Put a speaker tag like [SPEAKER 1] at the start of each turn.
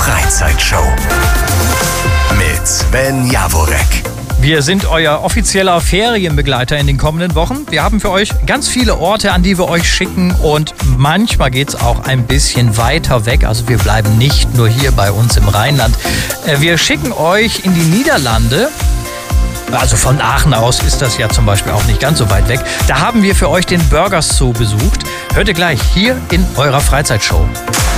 [SPEAKER 1] Freizeitshow mit Sven Javonek.
[SPEAKER 2] Wir sind euer offizieller Ferienbegleiter in den kommenden Wochen. Wir haben für euch ganz viele Orte, an die wir euch schicken, und manchmal geht es auch ein bisschen weiter weg. Also wir bleiben nicht nur hier bei uns im Rheinland. Wir schicken euch in die Niederlande. Also von Aachen aus ist das ja zum Beispiel auch nicht ganz so weit weg. Da haben wir für euch den Burgers Zoo besucht. Hört ihr gleich hier in eurer Freizeitshow.